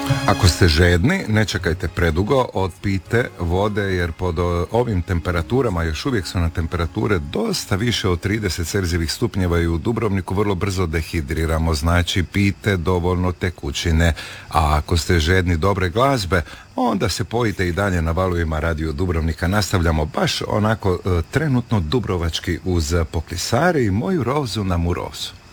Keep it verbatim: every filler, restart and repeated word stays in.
Ako ste žedni, ne čekajte predugo, otpijte vode jer pod ovim temperaturama, još uvijek su na temperature dosta više od trideset celzijevih stupnjeva i u Dubrovniku vrlo brzo dehidriramo, znači pijte dovoljno tekućine. A ako ste žedni dobre glazbe, onda se pojite i dalje na valovima Radio Dubrovnika. Nastavljamo baš onako e, trenutno dubrovački uz Poklisari i Moju rozu na Murozu.